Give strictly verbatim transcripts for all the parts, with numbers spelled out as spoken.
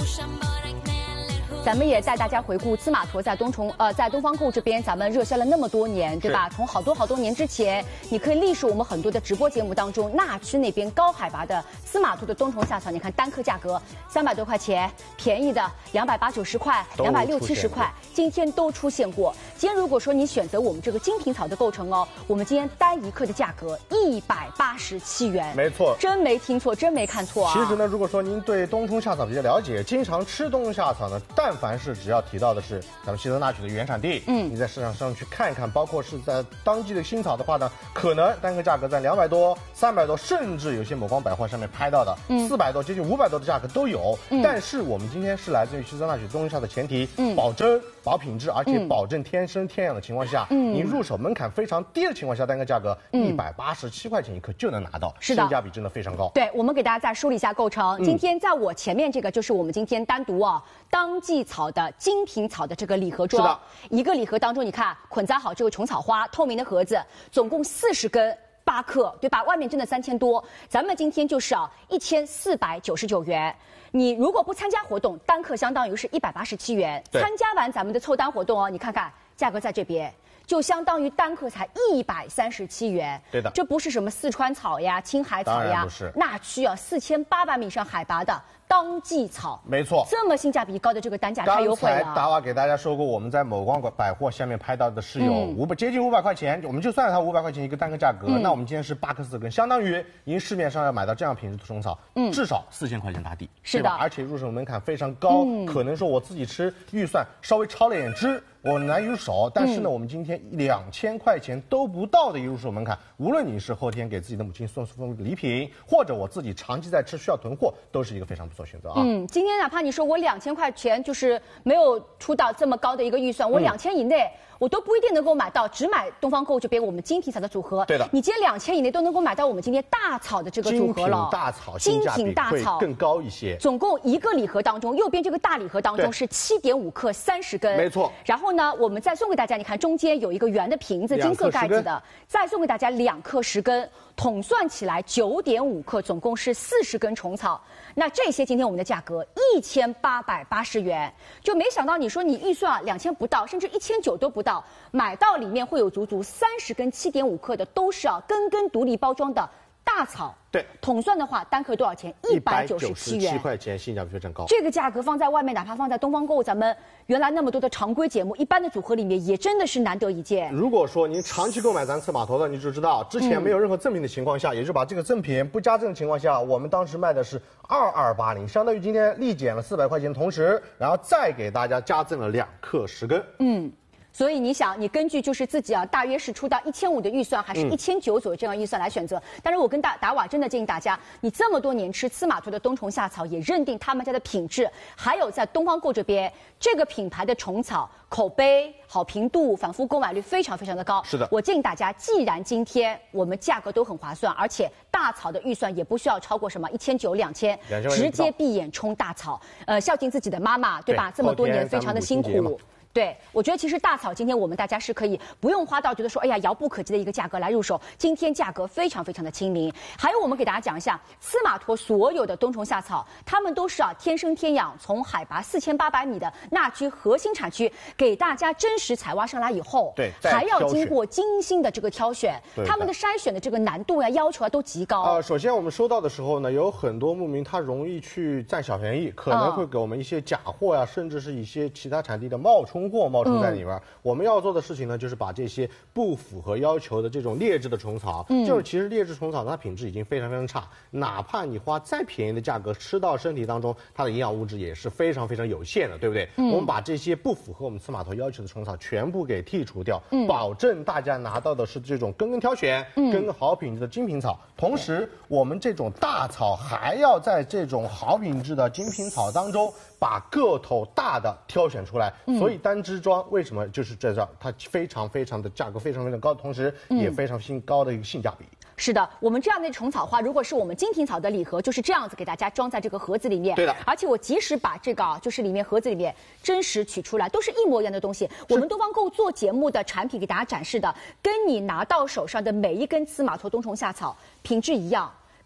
咱们也带大家回顾司马驼在东崇呃在东方购这边，咱们热销了那么多年，对吧？从好多好多年之前，你可以历数我们很多的直播节目当中，那区那边高海拔的司马驼的冬虫夏草，你看单颗价格三百多块钱，便宜的两百八九十块，两百六七十块，今天都出现过。今天如果说你选择我们这个精品草的构成哦，我们今天单一克的价格一百八十七元， 没错， 真没听错，真没看错啊。 其实呢，如果说您对冬虫夏草比较了解，经常吃冬虫夏草呢，但凡是只要提到的是咱们西泽那曲的原产地，嗯，你在市场上去看一看，包括是在当季的新草的话呢，可能单个价格在两百多、三百多，甚至有些某光百货上面拍到的四百、嗯、多、接近五百多的价格都有。嗯、但是我们今天是来自于西泽那曲冬虫夏的前提，嗯，保真、保品质，而且保证天生天养的情况下，嗯，您入手门槛非常低的情况下，单个价格一百八十七块钱一克就能拿到，是的，性价比真的非常高。 对，我们给大家再梳理一下构成。嗯、今天在我前面这个就是我们今天单独哦当季草的精品草的这个礼盒装，是的，一个礼盒当中你看捆扎好这个虫草花，透明的盒子，总共四十根。八克，对吧？外面真的三千多，咱们今天就是啊一千四百九十九元。你如果不参加活动，单克相当于是一百八十七元。参加完咱们的凑单活动哦，你看看价格在这边，就相当于单克才一百三十七元。 对的， 这不是什么四川草呀、青海草呀，那区啊四千八百米以上海拔的。当季草， 没错， 这么性价比高的这个单价太优惠了。 刚才达瓦给大家说过，我们在某光百货下面拍到的是有五百、嗯、接近五百块钱，我们就算它五百块钱一个单个价格，嗯、那我们今天是八克四根，相当于您市面上要买到这样品质的虫草，嗯，至少四千块钱打底， 是的， 而且入手门槛非常高，嗯、可能说我自己吃预算稍微超了点支。我难入手，但是呢，嗯、我们今天两千块钱都不到的一入手门槛，无论你是后天给自己的母亲送送礼品，或者我自己长期在吃需要囤货，都是一个非常不错的选择啊。 嗯，今天哪怕你说我两千块钱就是没有出到这么高的一个预算，我两千以内。嗯我都不一定能够买到，只买东方购这边我们精品草的组合。 对的， 你今天两千以内都能够买到我们今天大草的这个组合了。 精品大草，精品大草更高一些。 总共一个礼盒当中，右边这个大礼盒当中是七点五克三十根， 没错。 然后呢，我们再送给大家，你看中间有一个圆的瓶子，金色盖子的，再送给大家两克十根，统算起来九点五克，总共是四十根虫草。那这些今天我们的价格一千八百八十元，就没想到你说你预算啊两千不到，甚至一千九都不到。买到里面会有足足三十根七点五克的，都是啊根根独立包装的大草。 对， 统算的话，单克多少钱？一百九十七元， 七块钱，性价比非常高。 这个价格放在外面，哪怕放在东方购，咱们原来那么多的常规节目，一般的组合里面，也真的是难得一见。 如果说您长期购买咱司马驼的，你就知道之前没有任何赠品的情况下，嗯、也就是把这个赠品不加赠的情况下，我们当时卖的是二二八零，相当于今天立减了四百块钱的同时，然后再给大家加赠了两克十根。 嗯。所以你想，你根据就是自己啊，大约是出到一千五的预算，还是一千九左右这样预算来选择。嗯、但是我跟达达瓦真的建议大家，你这么多年吃司马驼的冬虫夏草，也认定他们家的品质，还有在东方购这边这个品牌的虫草口碑、好评度、反复购买率非常非常的高。 是的， 我建议大家，既然今天我们价格都很划算，而且大草的预算也不需要超过什么一千九、两千，直接闭眼冲大草，呃，孝敬自己的妈妈，对吧？这么多年非常的辛苦。对，我觉得其实大草今天我们大家是可以不用花到觉得说，哎呀遥不可及的一个价格来入手。今天价格非常非常的亲民。还有我们给大家讲一下，司马驼所有的冬虫夏草，它们都是啊天生天养，从海拔四千八百米的那区核心产区给大家真实采挖上来以后， 对， 还要经过精心的这个挑选，他们的筛选的这个难度呀、要求啊都极高。 呃，首先我们收到的时候呢，有很多牧民他容易去占小便宜，可能会给我们一些假货呀，嗯、甚至是一些其他产地的冒充货冒充在里边。嗯、我们要做的事情呢，就是把这些不符合要求的这种劣质的虫草，嗯、就是其实劣质虫草它品质已经非常非常差，哪怕你花再便宜的价格吃到身体当中，它的营养物质也是非常非常有限的，对不对？嗯、我们把这些不符合我们司马驼要求的虫草全部给剔除掉，嗯、保证大家拿到的是这种根根挑选、嗯、根根好品质的精品草。同时，我们这种大草还要在这种好品质的精品草当中，把个头大的挑选出来。嗯、所以单支装为什么就是在这儿，它非常非常的价格非常非常高，同时也非常性高的一个性价比。 是的，我们这样的虫草花，如果是我们精品草的礼盒，就是这样子给大家装在这个盒子里面。 对的， 而且我即使把这个啊，就是里面盒子里面真实取出来，都是一模一样的东西。我们东方购做节目的产品给大家展示的，跟你拿到手上的每一根司马驼冬虫夏草品质一样。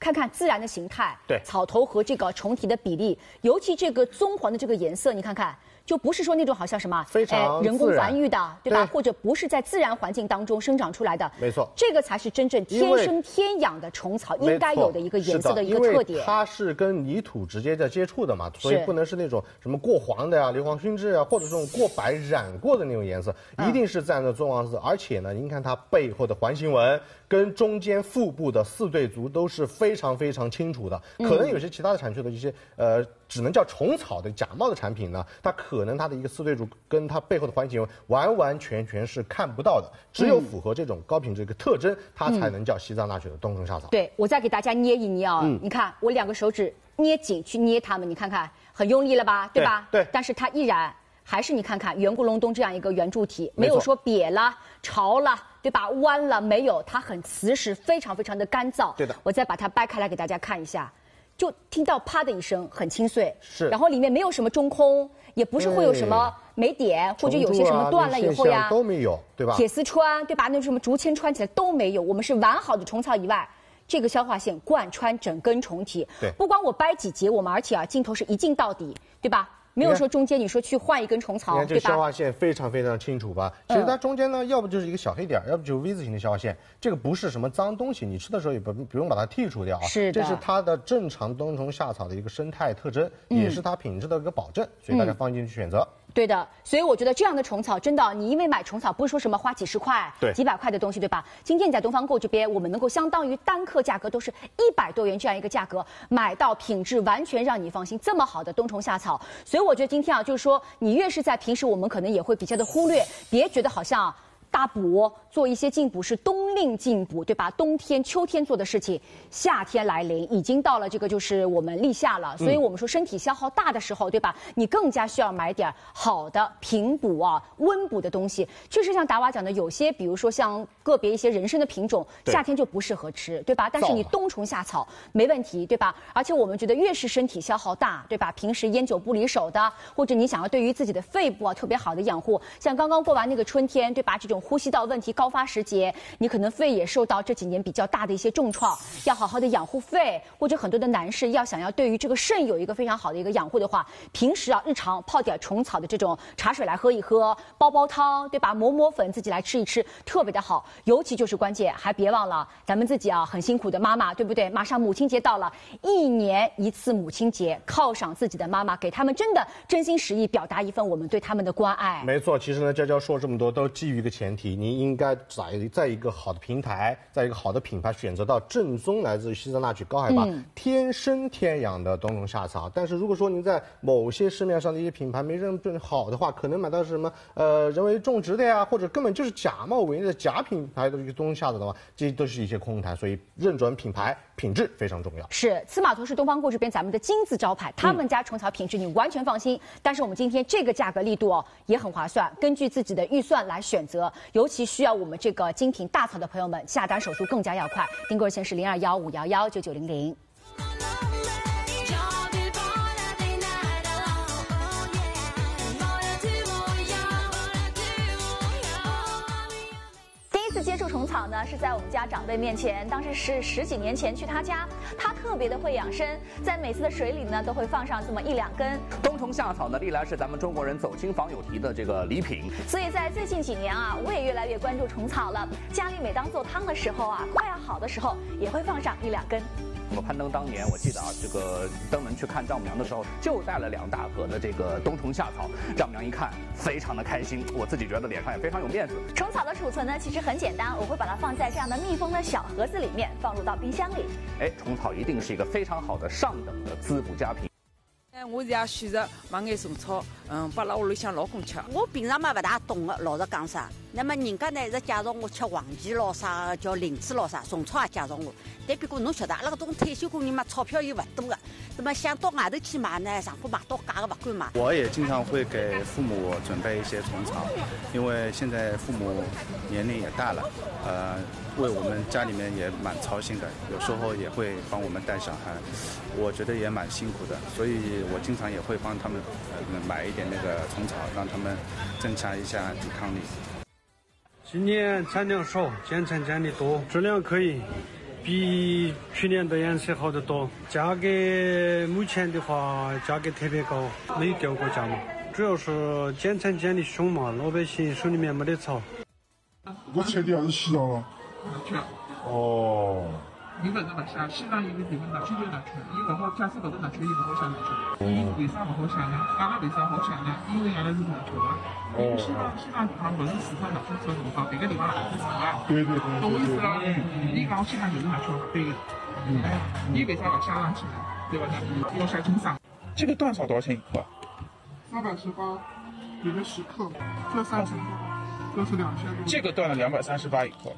看看自然的形态， 对， 草头和这个虫体的比例，尤其这个棕黄的这个颜色，你看看。就不是说那种好像什么非常、 哎、人工繁育的，对吧？ 对或者不是在自然环境当中生长出来的， 没错， 这个才是真正天生天养的虫草应该有的一个颜色的一个特点。 它是跟泥土直接在接触的嘛，所以不能是那种什么过黄的呀、硫磺熏制啊，或者这种过白染过的那种颜色，嗯、一定是在那棕黄色。而且呢，您看它背后的环形纹跟中间腹部的四对足都是非常非常清楚的。可能有些其他的产区的一些呃，只能叫虫草的假冒的产品呢，它可能它的一个四对足跟它背后的环形纹完完全全是看不到的，只有符合这种高品质的特征，它才能叫西藏大雪的冬虫夏草。 对，我再给大家捏一捏啊、哦，嗯、你看我两个手指捏紧去捏它们，你看看很用力了吧，对吧？ 对。对但是它依然还是你看看圆咕隆咚这样一个圆柱体，没有说瘪了、潮了，对吧？弯了没有？它很瓷实，非常非常的干燥。 对的。 我再把它掰开来给大家看一下。就听到啪的一声，很清脆， 是， 然后里面没有什么中空，也不是会有什么霉点，或者有些什么断了以后呀， 都没有，对吧？ 铁丝穿，对吧？那什么竹签穿起来都没有，我们是完好的虫草以外，这个消化线贯穿整根虫体， 对， 不光我掰几节，我们而且啊镜头是一镜到底，对吧？没有说中间你说去换一根虫草， 你看这消化线非常非常清楚吧？其实它中间呢，要不就是一个小黑点，要不就是 V 字形的消化线。这个不是什么脏东西，你吃的时候也不不用把它剔除掉啊。 是的， 这是它的正常冬虫夏草的一个生态特征，也是它品质的一个保证，所以大家放心去选择。 对的，所以我觉得这样的虫草真的，你因为买虫草不是说什么花几十块、 对几百块的东西，对吧？今天你在东方购这边，我们能够相当于单克价格都是一百多元这样一个价格买到品质完全让你放心，这么好的冬虫夏草。所以我觉得今天啊，就是说你越是在平时我们可能也会比较的忽略，别觉得好像大补做一些进补是冬令进补，对吧？冬天、秋天做的事情，夏天来临，已经到了这个就是我们立夏了，所以我们说身体消耗大的时候，对吧？你更加需要买点好的平补啊、温补的东西。确实像达娃讲的，有些比如说像个别一些人参的品种，夏天就不适合吃，对吧？但是你冬虫夏草没问题，对吧？而且我们觉得越是身体消耗大，对吧？平时烟酒不离手的，或者你想要对于自己的肺部啊特别好的养护，像刚刚过完那个春天，对吧？这种呼吸道问题高发时节，你可能肺也受到这几年比较大的一些重创，要好好的养护肺，或者很多的男士要想要对于这个肾有一个非常好的一个养护的话，平时啊日常泡点虫草的这种茶水来喝一喝，煲煲汤，对吧？磨磨粉自己来吃一吃，特别的好。尤其就是关键，还别忘了咱们自己啊很辛苦的妈妈，对不对？马上母亲节到了，一年一次母亲节，犒赏自己的妈妈，给他们真的真心实意表达一份我们对他们的关爱。 没错，其实呢，娇娇说这么多都基于一个前提，你应该在在一个好的平台，在一个好的品牌选择到正宗来自于西藏大曲高海拔、嗯、天生天养的冬虫夏草。但是如果说您在某些市面上的一些品牌没认准好的话，可能买到是什么呃人为种植的呀，或者根本就是假冒伪劣的假品牌的一个冬虫夏草的话，这些都是一些空谈。所以认准品牌品质非常重要。 是，司马图是东方购这边咱们的金字招牌，他们家虫草品质你完全放心。嗯、但是我们今天这个价格力度哦也很划算，根据自己的预算来选择，尤其需要我们这个精品大草的朋友们，下单手速更加要快。订购热线是零二幺五幺幺九九零零。接触虫草呢，是在我们家长辈面前，当时是十几年前去他家，他特别的会养生，在每次的水里呢都会放上这么一两根。 冬虫夏草呢，历来是咱们中国人走亲访友题的这个礼品， 所以在最近几年啊，我也越来越关注虫草了。家里每当做汤的时候啊，快要好的时候，也会放上一两根。 我攀登当年，我记得啊，这个登门去看丈母娘的时候，就带了两大盒的这个冬虫夏草。丈母娘一看，非常的开心，我自己觉得脸上也非常有面子。 虫草的储存呢，其实很简单，我会把它放在这样的密封的小盒子里面，放入到冰箱里。 哎，虫草一定是一个非常好的上等的滋补佳品。 我也选择买眼虫草，嗯，把拿屋里向老公吃。 我平常嘛不大懂的，老实讲啥。那么人家呢一直介绍我吃黄芪咯啥，叫灵芝咯啥，虫草也介绍我。但不过侬晓得，阿拉搿种退休工人嘛，钞票又勿多个，那么想到外头去买呢，上货买到价个勿敢买。 我也经常会给父母准备一些虫草，因为现在父母年龄也大了，呃，为我们家里面也蛮操心的，有时候也会帮我们带小孩，我觉得也蛮辛苦的，所以我经常也会帮他们呃买一点那个虫草，让他们增强一下抵抗力。 今年产量少，减产减的多，质量可以， 比去年的颜色好得多。价格目前的话，价格特别高，没有掉过价嘛。主要是减产减的凶嘛，老百姓手里面没得草。 我彻底要是洗了了。哦。 你本身买下，现在一个地方拿去就拿去，因为好假设搿个拿去，伊勿好下拿去。伊为啥勿好下呢？阿拉为啥好下呢？因为阿拉是拿去嘛。因为西方西方地方勿是市场拿去做地方，别个地方拿去做啊。 对对对。 懂我意思了？你讲西方就是拿去对的。嗯。你为啥要下上去呢？对吧？要下清爽。这个断草多少钱一克？ 三百十八，一个十克，这三十多，这是两千多。 这个断了两百三十八一克。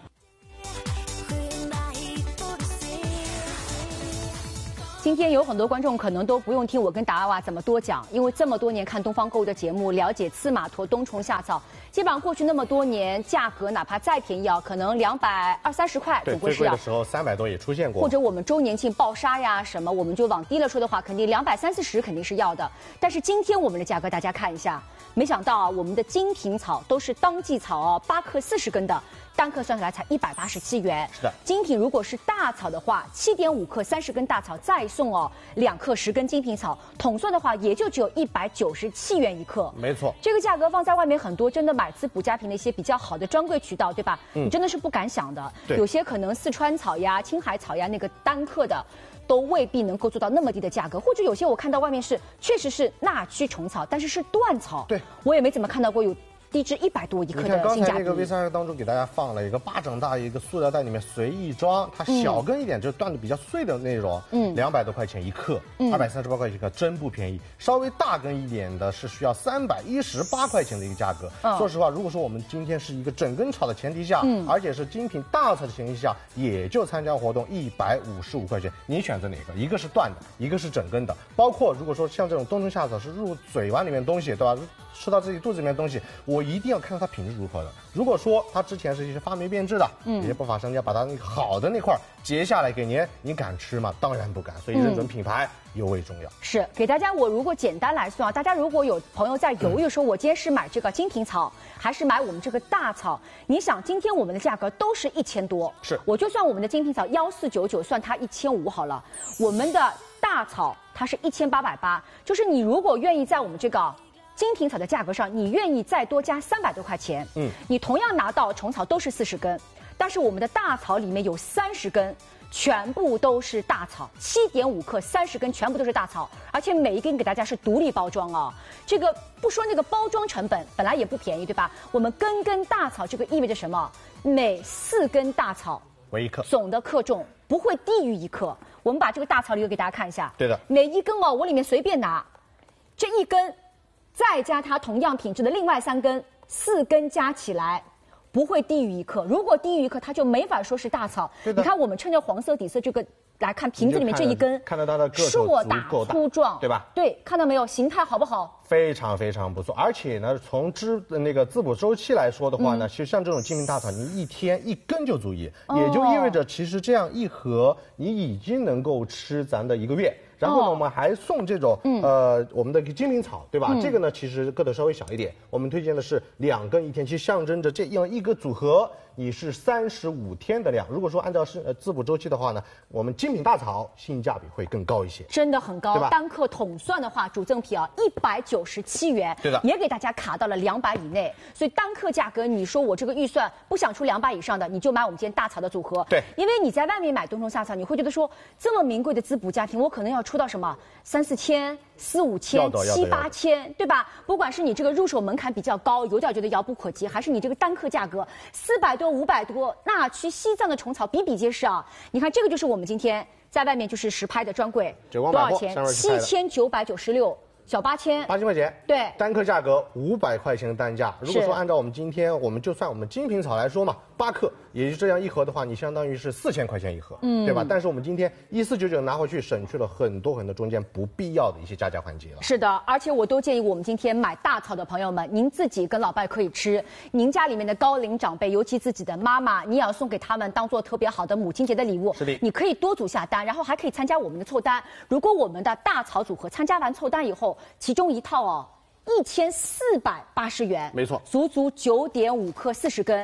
今天有很多观众可能都不用听我跟达娃娃怎么多讲，因为这么多年看东方购物的节目，了解刺马驼、冬虫夏草，基本上过去那么多年，价格哪怕再便宜啊，可能两百二三十块， 对， 总归是要。 最贵的时候三百多也出现过。 或者我们周年庆爆杀呀什么，我们就往低了说的话，肯定两百三四十肯定是要的。但是今天我们的价格大家看一下，没想到啊，我们的精品草都是当季草哦，八克四十根的。单克算下来才一百八十七元。 是的， 精品如果是大草的话，七点五克三十根大草，再送哦两克十根精品草，统算的话也就只有一百九十七元一克。 没错， 这个价格放在外面很多真的买滋补家品的一些比较好的专柜渠道，对吧？嗯，你真的是不敢想的。 对， 有些可能四川草呀、青海草呀，那个单克的。都未必能够做到那么低的价格，或者有些我看到外面是确实是纳区虫草，但是是断草， 对我也没怎么看到过有低至一百多一克的性价比。 你看刚才那个 V 三二当中给大家放了一个巴掌大一个塑料袋，里面随意装，它小根一点、嗯、就是断的比较碎的那种，嗯，两百多块钱一克，二百三十八块钱一克，真不便宜。稍微大根一点的是需要三百一十八块钱的一个价格。嗯、说实话，如果说我们今天是一个整根草的前提下，嗯，而且是精品大草的前提下，也就参加活动一百五十五块钱，你选择哪个？一个是断的，一个是整根的。包括如果说像这种冬虫夏草是入嘴碗里面的东西，对吧？吃到自己肚子里面的东西，我一定要看到它品质如何的。如果说它之前是一些发霉变质的，嗯，有些不法商家把它那个好的那块截下来给您，你敢吃吗？当然不敢。所以认准品牌尤为重要。 是给大家，我如果简单来算啊，大家如果有朋友在犹豫说，我今天是买这个精品草，还是买我们这个大草？你想，今天我们的价格都是一千多， 是， 我就算我们的精品草幺四九九，算它一千五好了。我们的大草它是一千八百八，就是你如果愿意在我们这个精品草的价格上，你愿意再多加三百多块钱，嗯，你同样拿到虫草都是四十根，但是我们的大草里面有三十根，全部都是大草，七点五克三十根全部都是大草，而且每一根给大家是独立包装啊。这个不说那个包装成本本来也不便宜，对吧？我们根根大草这个意味着什么？每四根大草为一克， 总的克重不会低于一克。我们把这个大草理由给大家看一下， 对的， 每一根哦，我里面随便拿，这一根。再加它同样品质的另外三根，四根加起来不会低于一克。如果低于一克，它就没法说是大草。你看，我们趁着黄色底色这个来看瓶子里面这一根， 看到它的个头硕大粗壮， 对吧？ 对，看到没有？形态好不好？ 非常非常不错。而且呢，从织的那个滋补周期来说的话呢，嗯、其实像这种精品大草，你一天一根就足以，哦、也就意味着其实这样一盒你已经能够吃咱的一个月。然后呢，我们还送这种、嗯、呃我们的精品草，对吧？嗯、这个呢，其实个头稍微小一点。我们推荐的是两根一天，其实象征着这样一个组合，你是三十五天的量。如果说按照是呃滋补周期的话呢，我们精品大草性价比会更高一些， 真的很高。单克统算的话，主赠品啊一百九十七元， 对的， 也给大家卡到了两百以内。所以单克价格，你说我这个预算不想出两百以上的，你就买我们今天大草的组合。 对， 因为你在外面买冬虫夏草，你会觉得说这么名贵的滋补家庭，我可能要出到什么三四千、四五千、七八千，对吧？不管是你这个入手门槛比较高，有点觉得遥不可及，还是你这个单克价格四百多、五百多，那去西藏的虫草比比皆是啊！你看这个就是我们今天在外面就是实拍的专柜，多少钱？七千九百九十六。小八千， 八千块钱， 对， 单克价格五百块钱的单价。如果说按照我们今天，我们就算我们精品草来说嘛，八克，也就这样一盒的话，你相当于是四千块钱一盒，嗯，对吧？但是我们今天一四九九拿回去，省去了很多很多中间不必要的一些加价环节了。 是的，而且我都建议我们今天买大草的朋友们，您自己跟老伴可以吃，您家里面的高龄长辈，尤其自己的妈妈，你也要送给他们当做特别好的母亲节的礼物。 是的， 你可以多组下单，然后还可以参加我们的凑单。如果我们的大草组合参加完凑单以后，其中一套哦，一千四百八十元， 没错， 足足九点五克四十根，嗯，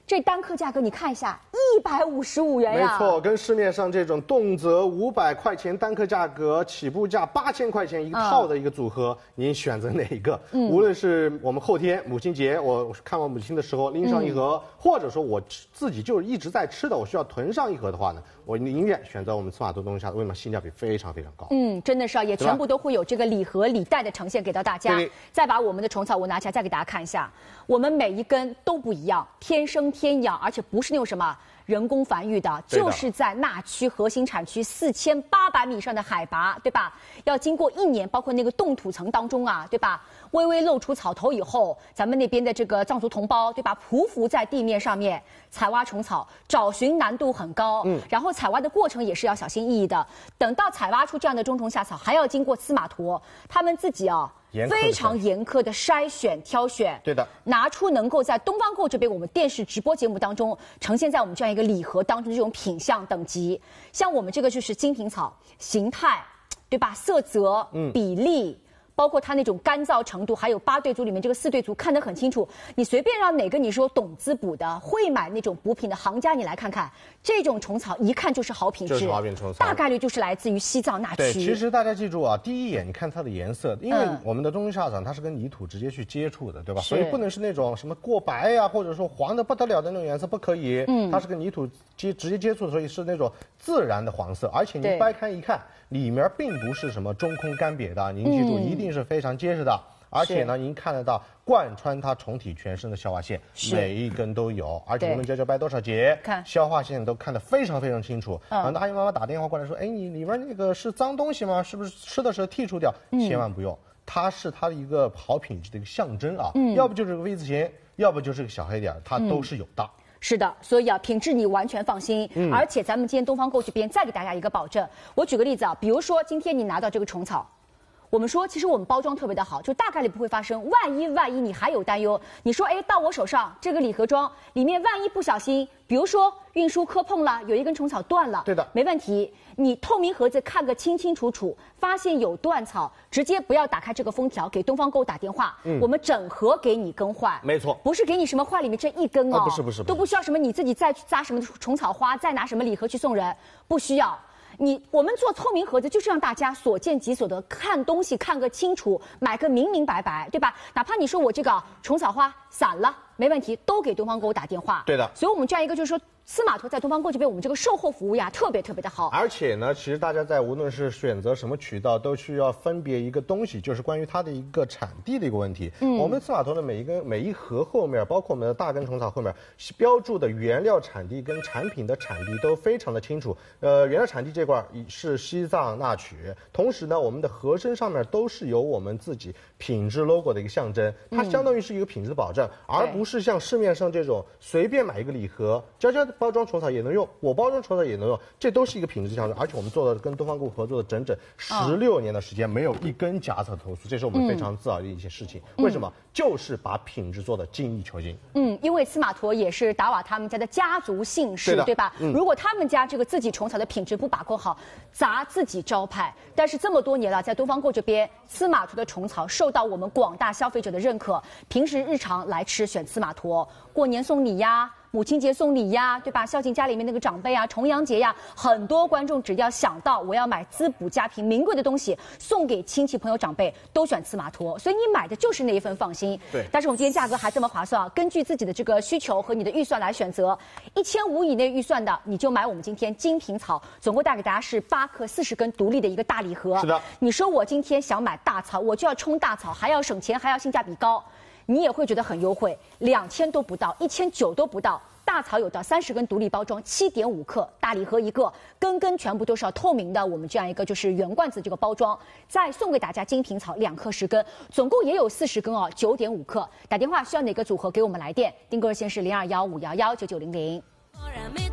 这单颗价格你看一下，一百五十五元呀。 没错，跟市面上这种动辄五百块钱单颗价格，起步价八千块钱一个套的一个组合，嗯、您选择哪一个？嗯、无论是我们后天母亲节，我看望母亲的时候拎上一盒，嗯、或者说我自己就是一直在吃的，我需要囤上一盒的话呢，我宁愿选择我们司马图东夏，为什么性价比非常非常高？ 嗯，真的是啊，也全部都会有这个礼盒礼袋的呈现给到大家。再把我们的虫草我拿起来，再给大家看一下，我们每一根都不一样，天生天养，而且不是那种什么人工繁育的，就是在那区核心产区四千八百米以上的海拔，对吧？要经过一年，包括那个冻土层当中啊，对吧？微微露出草头以后，咱们那边的这个藏族同胞，对吧？匍匐在地面上面采挖虫草，找寻难度很高，嗯，然后采挖的过程也是要小心翼翼的。等到采挖出这样的中虫夏草，还要经过司马图他们自己啊。非常严苛的筛选挑选， 对的， 拿出能够在东方购这边我们电视直播节目当中呈现在我们这样一个礼盒当中的这种品相等级，像我们这个就是金瓶草，形态，对吧？色泽、嗯、比例。包括它那种干燥程度，还有八对族里面这个四对族看得很清楚。你随便让哪个你说懂滋补的、会买那种补品的行家，你来看看，这种虫草一看就是好品质， 就是好品虫草， 大概率就是来自于西藏那区。 对，其实大家记住啊，第一眼你看它的颜色，因为我们的中虫夏草它是跟泥土直接去接触的，对吧？所以不能是那种什么过白呀、啊，或者说黄的不得了的那种颜色，不可以。嗯，它是跟泥土接直接接触的，所以是那种自然的黄色，而且你掰开一看。里面并不是什么中空干瘪的，您记住，一定是非常结实的。嗯、而且呢，您看得到贯穿它虫体全身的消化线，每一根都有。而且无论嚼嚼掰多少节，看消化线都看得非常非常清楚。嗯、那阿姨妈妈打电话过来说：“哎，你里面那个是脏东西吗？是不是吃的时候剔除掉？”嗯、千万不用，它是它的一个好品质的一个象征啊。嗯、要不就是个 V 字形，要不就是个小黑点，它都是有的。嗯是的，所以啊，品质你完全放心。嗯，而且咱们今天东方购这边再给大家一个保证，我举个例子啊，比如说今天你拿到这个虫草，我们说其实我们包装特别的好，就大概率不会发生。万一万一你还有担忧，你说哎，到我手上这个礼盒装里面万一不小心，比如说运输磕碰了，有一根虫草断了， 对的， 没问题。你透明盒子看个清清楚楚，发现有断草，直接不要打开这个封条，给东方购打电话，嗯、我们整盒给你更换。 没错， 不是给你什么换里面这一根哦， 啊、不是不是， 都不需要什么你自己再去扎什么虫草花，再拿什么礼盒去送人，不需要。你我们做透明盒子就是让大家所见即所得，看东西看个清楚，买个明明白白，对吧？哪怕你说我这个虫草花散了，没问题，都给东方购打电话。 对的， 所以我们这样一个就是说。司马图在东方购这边，我们这个售后服务呀，特别特别的好。 而且呢，其实大家在无论是选择什么渠道，都需要分别一个东西，就是关于它的一个产地的一个问题。嗯，我们司马图的每一根每一盒后面，包括我们的大根虫草后面标注的原料产地跟产品的产地都非常的清楚。呃，原料产地这块是西藏那曲，同时呢，我们的盒身上面都是有我们自己品质 logo 的一个象征，它相当于是一个品质保证，嗯、而不是像市面上这种随便买一个礼盒，悄悄包装虫草也能用，我包装虫草也能用，这都是一个品质象征。而且我们做的跟东方购合作的整整十六年的时间，没有一根假草投诉，这是我们非常自豪的一些事情。嗯、为什么？就是把品质做的精益求精。 嗯，因为司马图也是达瓦他们家的家族姓氏，对, 对吧？嗯、如果他们家这个自己虫草的品质不把控好，砸自己招牌。但是这么多年了，在东方购这边，司马图的虫草受到我们广大消费者的认可，平时日常来吃选司马图，过年送礼呀。母亲节送礼呀，对吧？孝敬家里面那个长辈啊，重阳节呀，很多观众只要想到我要买滋补佳品名贵的东西送给亲戚朋友长辈，都选司马图，所以你买的就是那一份放心。 对。 但是我们今天价格还这么划算啊，根据自己的这个需求和你的预算来选择，一千五以内预算的，你就买我们今天金瓶草，总共带给大家是八克四十根独立的一个大礼盒。 是的。 你说我今天想买大草，我就要冲大草，还要省钱，还要性价比高。你也会觉得很优惠，两千都不到，一千九都不到。大草有到三十根独立包装，七点五克，大礼盒一个，根根全部都是要透明的。我们这样一个就是圆罐子这个包装，再送给大家金瓶草两克十根，总共也有四十根哦，九点五克。打电话需要哪个组合给我们来电？订购热线是零二幺五幺幺九九零零。